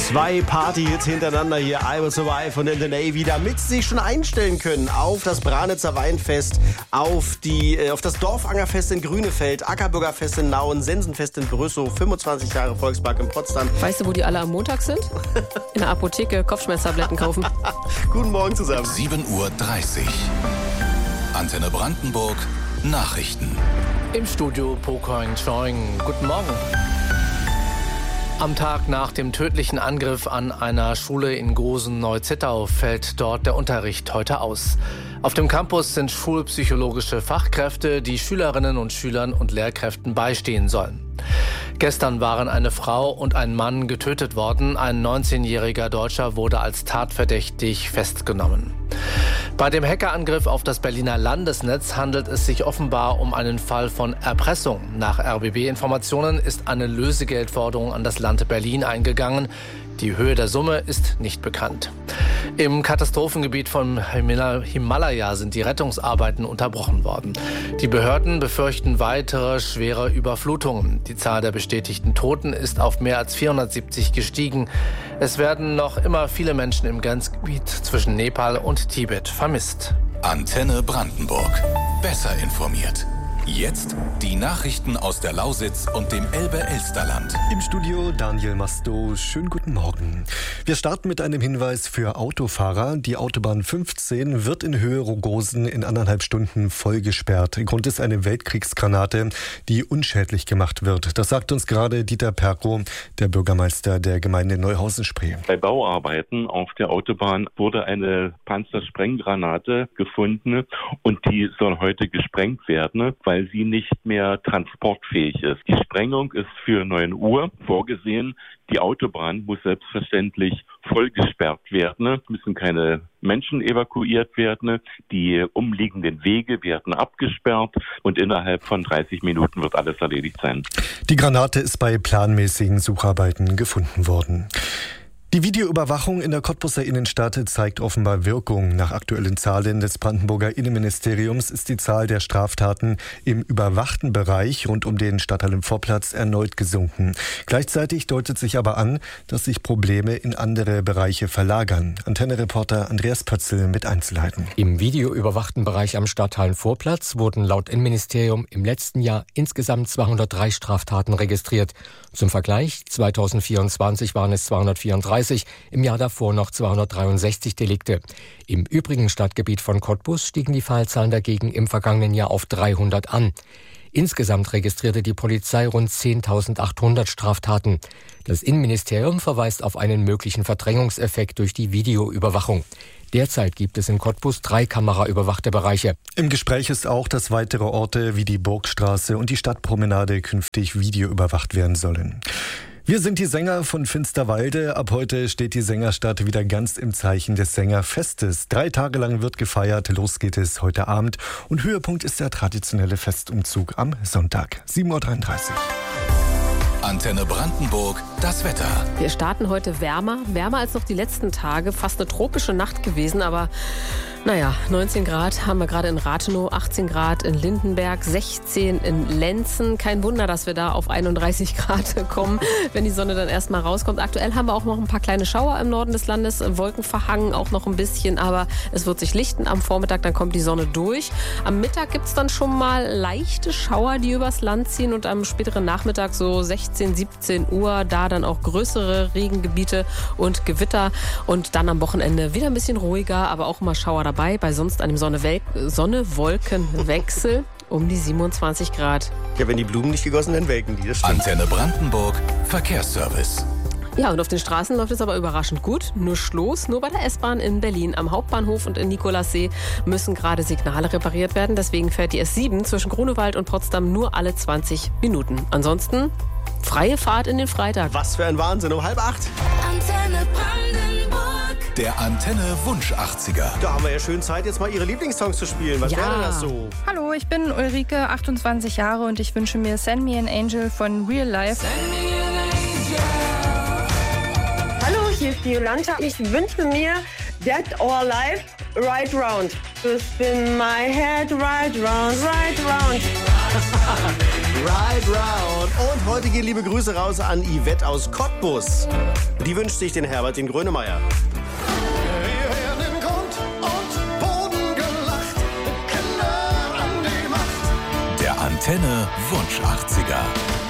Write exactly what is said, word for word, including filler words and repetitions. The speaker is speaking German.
Zwei Party-Hits hintereinander hier, I Will Survive von The Navy, damit Sie sich schon einstellen können auf das Branitzer Weinfest, auf, die, äh, auf das Dorfangerfest in Grünefeld, Ackerbürgerfest in Nauen, Sensenfest in Brüssow, fünfundzwanzig Jahre Volkspark in Potsdam. Weißt du, wo die alle am Montag sind? In der Apotheke Kopfschmerztabletten kaufen. Guten Morgen zusammen. sieben Uhr dreißig. Antenne Brandenburg, Nachrichten. Im Studio Pocoin Choing. Guten Morgen. Am Tag nach dem tödlichen Angriff an einer Schule in Gosen-Neuzittau fällt dort der Unterricht heute aus. Auf dem Campus sind schulpsychologische Fachkräfte, die Schülerinnen und Schülern und Lehrkräften beistehen sollen. Gestern waren eine Frau und ein Mann getötet worden. Ein neunzehnjähriger Deutscher wurde als tatverdächtig festgenommen. Bei dem Hackerangriff auf das Berliner Landesnetz handelt es sich offenbar um einen Fall von Erpressung. Nach R B B-Informationen ist eine Lösegeldforderung an das Land Berlin eingegangen. Die Höhe der Summe ist nicht bekannt. Im Katastrophengebiet von Himalaya sind die Rettungsarbeiten unterbrochen worden. Die Behörden befürchten weitere schwere Überflutungen. Die Zahl der bestätigten Toten ist auf mehr als vierhundertsiebzig gestiegen. Es werden noch immer viele Menschen im Grenzgebiet zwischen Nepal und Tibet vermisst. Antenne Brandenburg. Besser informiert. Jetzt die Nachrichten aus der Lausitz und dem Elbe-Elsterland. Im Studio Daniel Masto. Schönen guten Morgen. Wir starten mit einem Hinweis für Autofahrer. Die Autobahn fünfzehn wird in Höhe Rogosen in anderthalb Stunden voll gesperrt. Grund ist eine Weltkriegsgranate, die unschädlich gemacht wird. Das sagt uns gerade Dieter Perko, der Bürgermeister der Gemeinde Neuhausen-Spree. Bei Bauarbeiten auf der Autobahn wurde eine Panzersprenggranate gefunden und die soll heute gesprengt werden, weil weil sie nicht mehr transportfähig ist. Die Sprengung ist für neun Uhr vorgesehen. Die Autobahn muss selbstverständlich voll gesperrt werden. Es müssen keine Menschen evakuiert werden. Die umliegenden Wege werden abgesperrt und innerhalb von dreißig Minuten wird alles erledigt sein. Die Granate ist bei planmäßigen Sucharbeiten gefunden worden. Die Videoüberwachung in der Cottbuser Innenstadt zeigt offenbar Wirkung. Nach aktuellen Zahlen des Brandenburger Innenministeriums ist die Zahl der Straftaten im überwachten Bereich rund um den Stadtteil im Vorplatz erneut gesunken. Gleichzeitig deutet sich aber an, dass sich Probleme in andere Bereiche verlagern. Antenne-Reporter Andreas Pötzl mit Einzelheiten. Im videoüberwachten Bereich am Stadtteil Vorplatz wurden laut Innenministerium im letzten Jahr insgesamt zweihundertdrei Straftaten registriert. Zum Vergleich, zweitausendvierundzwanzig waren es zweihundertvierunddreißig. Im Jahr davor noch zweihundertdreiundsechzig Delikte. Im übrigen Stadtgebiet von Cottbus stiegen die Fallzahlen dagegen im vergangenen Jahr auf dreihundert an. Insgesamt registrierte die Polizei rund zehntausendachthundert Straftaten. Das Innenministerium verweist auf einen möglichen Verdrängungseffekt durch die Videoüberwachung. Derzeit gibt es in Cottbus drei kameraüberwachte Bereiche. Im Gespräch ist auch, dass weitere Orte wie die Burgstraße und die Stadtpromenade künftig videoüberwacht werden sollen. Wir sind die Sänger von Finsterwalde. Ab heute steht die Sängerstadt wieder ganz im Zeichen des Sängerfestes. Drei Tage lang wird gefeiert. Los geht es heute Abend. Und Höhepunkt ist der traditionelle Festumzug am Sonntag. sieben Uhr dreiunddreißig. Antenne Brandenburg, das Wetter. Wir starten heute wärmer, wärmer als noch die letzten Tage. Fast eine tropische Nacht gewesen, aber naja, neunzehn Grad haben wir gerade in Rathenow, achtzehn Grad in Lindenberg, sechzehn in Lenzen. Kein Wunder, dass wir da auf einunddreißig Grad kommen, wenn die Sonne dann erstmal rauskommt. Aktuell haben wir auch noch ein paar kleine Schauer im Norden des Landes, Wolken verhangen auch noch ein bisschen, aber es wird sich lichten am Vormittag, dann kommt die Sonne durch. Am Mittag gibt es dann schon mal leichte Schauer, die übers Land ziehen und am späteren Nachmittag so sechzehn, siebzehn Uhr, da dann auch größere Regengebiete und Gewitter und dann am Wochenende wieder ein bisschen ruhiger, aber auch immer Schauer dabei. Bei sonst einem Sonne-Wolken-Wechsel um die siebenundzwanzig Grad. Ja, wenn die Blumen nicht gegossen werden, welken die, das stimmt. Antenne Brandenburg, Verkehrsservice. Ja, und auf den Straßen läuft es aber überraschend gut. Nur Schloss, nur bei der S-Bahn in Berlin. Am Hauptbahnhof und in Nikolassee müssen gerade Signale repariert werden. Deswegen fährt die S sieben zwischen Grunewald und Potsdam nur alle zwanzig Minuten. Ansonsten freie Fahrt in den Freitag. Was für ein Wahnsinn, um halb acht. Antenne Brandenburg. Der Antenne Wunsch achtziger. Da haben wir ja schön Zeit, jetzt mal Ihre Lieblingssongs zu spielen. Was Ja. wäre denn das so? Hallo, ich bin Ulrike, achtundzwanzig Jahre und ich wünsche mir Send Me an Angel von Real Life. Hallo, hier ist die Jolanta. Ich wünsche mir Dead or Alive, Right Round. To spin my head right round, right round. Ride round. Und heute gehen liebe Grüße raus an Yvette aus Cottbus. Die wünscht sich den Herbert, den Grönemeyer. Der Antenne Wunsch achtziger.